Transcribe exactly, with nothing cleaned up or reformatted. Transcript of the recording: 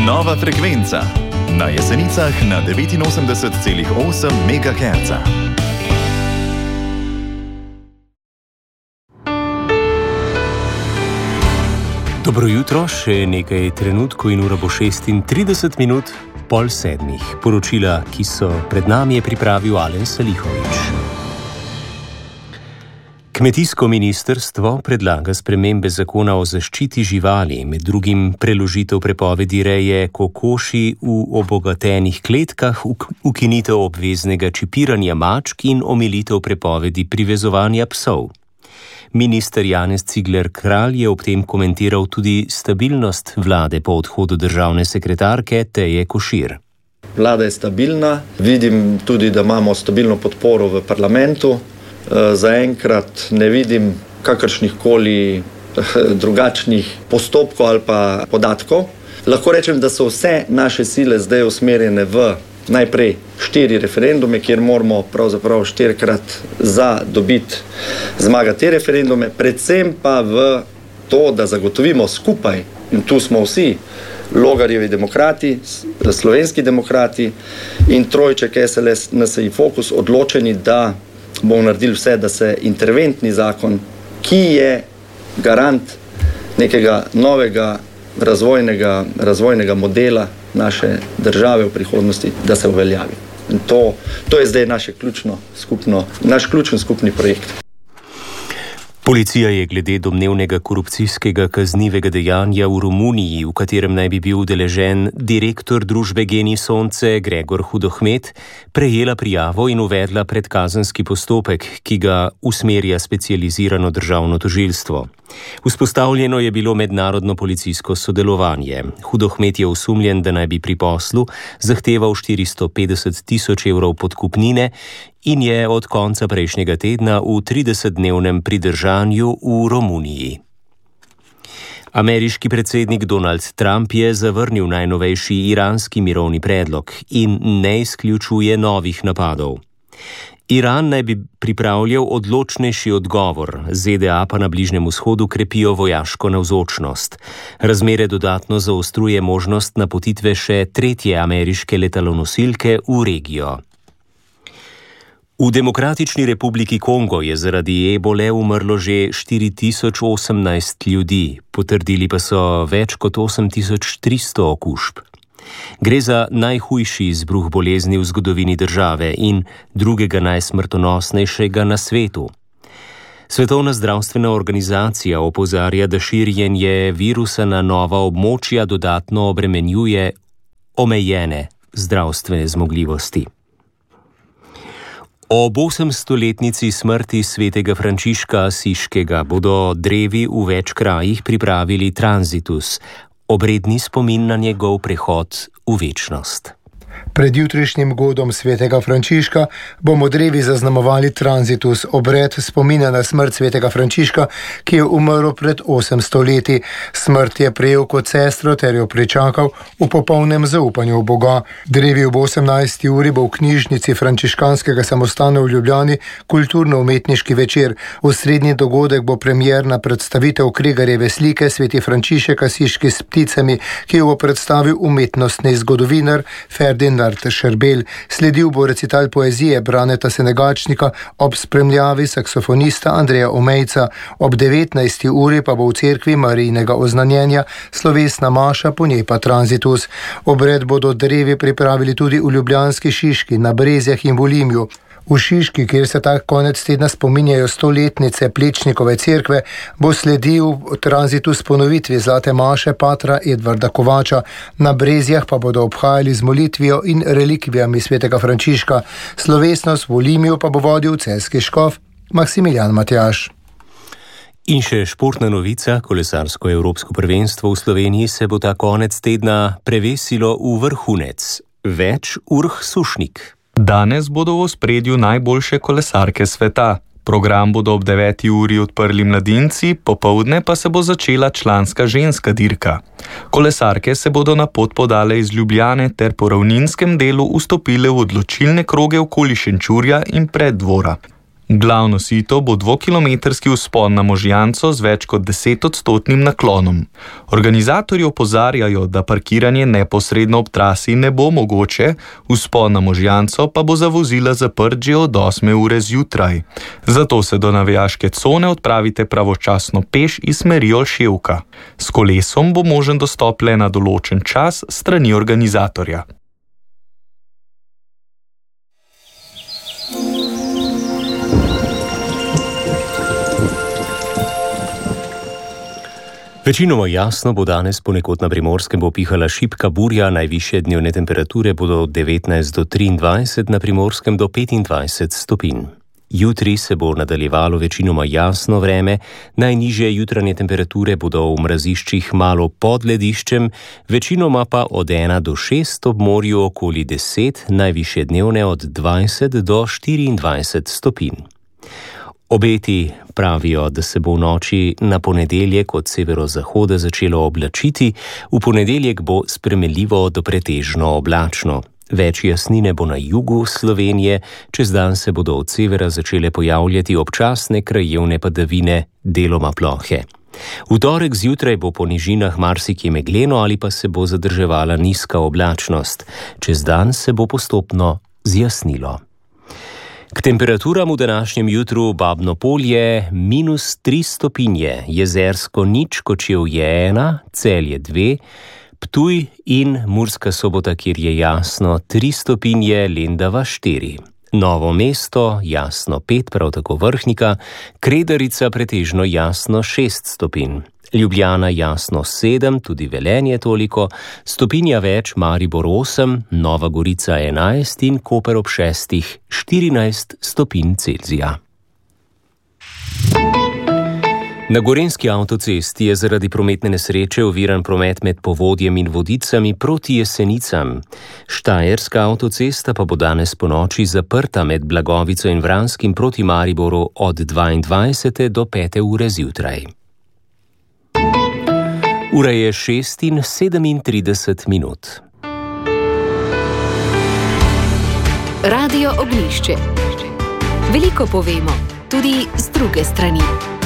Nova frekvenca na Jesenicah na devetinosemdeset celih osem megaherca. Dobro jutro, še nekaj trenutkov in ura bo šestintrideset minut pol sedmih. Poročila, ki so pred nami, je pripravil Alen Salihovič. Kmetijsko ministrstvo predlaga spremembe zakona o zaščiti živali, med drugim preložitev prepovedi reje kokoši v obogatenih kletkah, ukinitev obveznega čipiranja mačk in omilitev prepovedi privezovanja psov. Minister Janez Cigler Kralj je ob tem komentiral tudi stabilnost vlade po odhodu državne sekretarke Teje Košir. Vlada je stabilna, vidim tudi, da imamo stabilno podporo v parlamentu. Zaenkrat ne vidim kakršnih koli drugačnih postopkov ali pa podatkov. Lahko rečem, da so vse naše sile zdaj usmerjene v najprej štiri referendume, kjer moramo pravzaprav štirikrat za dobiti zmagati te referendume, predvsem pa v to, da zagotovimo skupaj, in tu smo vsi, Logarjevi demokrati, slovenski demokrati in trojček S L S, N S I, Fokus, odločeni, da bomo naredili vse, da se interventni zakon, ki je garant nekega novega razvojnega, razvojnega modela naše države v prihodnosti, da se uveljavi. In to, to je zdaj naše ključno skupno, naš ključen skupni projekt. Policija je glede domnevnega korupcijskega kaznivega dejanja v Romuniji, v katerem naj bi bil udeležen direktor družbe Gen I Sonce Gregor Hudohmet, prejela prijavo in uvedla predkazenski postopek, ki ga usmerja specializirano državno tožilstvo. Vzpostavljeno je bilo mednarodno policijsko sodelovanje. Hudohmet je osumljen, da naj bi pri poslu zahteval štiristo petdeset tisoč evrov podkupnine in je od konca prejšnjega tedna v tridesetdnevnem pridržanju v Romuniji. Ameriški predsednik Donald Trump je zavrnil najnovejši iranski mirovni predlog in ne izključuje novih napadov. Iran naj bi pripravljal odločnejši odgovor, Z D A pa na Bližnjem vzhodu krepijo vojaško navzočnost. Razmere dodatno zaostruje možnost napotitve še tretje ameriške letalonosilke v regijo. V Demokratični republiki Kongo je zaradi ebole umrlo že štiri tisoč osemnajst ljudi, potrdili pa so več kot osem tisoč tristo okužb. Gre za najhujši izbruh bolezni v zgodovini države in drugega najsmrtonosnejšega na svetu. Svetovna zdravstvena organizacija opozarja, da širjenje virusa na nova območja dodatno obremenjuje omejene zdravstvene zmogljivosti. Ob osemstoletnici smrti svetega Frančiška Asiškega bodo drevi v več krajih pripravili tranzitus, obredni spomin na njegov prehod v večnost. Pred jutrišnjim godom svetega Frančiška bomo drevi zaznamovali tranzitus, obred spomina na smrt svetega Frančiška, ki je umrl pred osemsto leti. Smrt je prejel kot sestro ter jo pričakal v popolnem zaupanju v Boga. Drevi ob osemnajsti uri bo v knjižnici frančiškanskega samostana v Ljubljani kulturno-umetniški večer. Osrednji dogodek bo premierna predstavitev Kregarjeve slike Sveti Frančišek Asiški s pticami, ki jo bo predstavil umetnostni zgodovinar Ferdinand Šerbel. Sledil bo recital poezije Braneta Senegačnika ob spremljavi saksofonista Andreja Omejca. Ob devetnajsti uri pa bo v cerkvi Marijinega oznanjenja slovesna maša, po njej pa tranzitus. Obred bodo drevi pripravili tudi v ljubljanski Šiški, na Brezjah in v Olimju. V Šiški, kjer se tak konec tedna spominjajo stoletnice Plečnikove cerkve, bo sledil tranzitus ponovitvi zlate maše patra Edvarda Kovača. Na Brezjah pa bodo obhajali z molitvijo in relikvijami svetega Frančiška. Slovesnost v Olimju pa bo vodil celjski škof Maksimilijan Matjaž. In še športna novica, kolesarsko evropsko prvenstvo v Sloveniji se bo ta konec tedna prevesilo v vrhunec. Več Urh Sušnik. Danes bodo v ospredju najboljše kolesarke sveta. Program bodo ob deveti uri odprli mladinci, popoldne pa se bo začela članska ženska dirka. Kolesarke se bodo na pot podale iz Ljubljane ter po ravninskem delu vstopile v odločilne kroge okoli Šenčurja in Preddvora. Glavno sito bo dvokilometrski vzpon na Možjanco z več kot desetodstotnim naklonom. Organizatorji opozarjajo, da parkiranje neposredno ob trasi ne bo mogoče, vzpon na Možjanco pa bo za vozila zaprt že od osme ure zjutraj. Zato se do navijaške cone odpravite pravočasno peš iz smeri Olševka. S kolesom bo možen dostop le na določen čas strani organizatorja. Večinoma jasno bo danes, ponekod na Primorskem bo pihala šibka burja, najvišje dnevne temperature bodo od devetnajst do triindvajset, na Primorskem do petindvajset stopinj. Jutri se bo nadaljevalo večinoma jasno vreme, najnižje jutranje temperature bodo v mraziščih malo pod lediščem, večinoma pa od ena do šest, ob morju okoli deset, najvišje dnevne od dvajset do štiriindvajset stopinj. Obeti pravijo, da se bo v noči na ponedeljek od severozahoda začelo oblačiti, v ponedeljek bo spremenljivo do pretežno oblačno. Več jasnine bo na jugu Slovenije, čez dan se bodo od severa začele pojavljati občasne krajevne padavine, deloma plohe. V torek zjutraj bo po nižinah marsikje megleno ali pa se bo zadrževala nizka oblačnost. Čez dan se bo postopno zjasnilo. K temperaturam v današnjem jutru Babno Polje minus tri stopinje, Jezersko nič, Kočevje ena, Celje dve, Ptuj in Murska Sobota, kjer je jasno tri stopinje, Lendava štiri. Novo mesto jasno pet, prav tako Vrhnika, Kredarica pretežno jasno šest stopinj. Ljubljana jasno sedem, tudi Velenje toliko, stopinja več Maribor osem, Nova Gorica enajst in Koper ob šestih, štirinajst stopinj Celzija. Na Gorenjski avtocesti je zaradi prometne nesreče oviran promet med Povodjem in Vodicami proti Jesenicam. Štajerska avtocesta pa bo danes ponoči zaprta med Blagovico in Vranskim proti Mariboru od dvaindvajsete do pete ure zjutraj. Ura je šest in sedemintrideset minut. Radio Ognjišče. Veliko povemo, tudi z druge strani.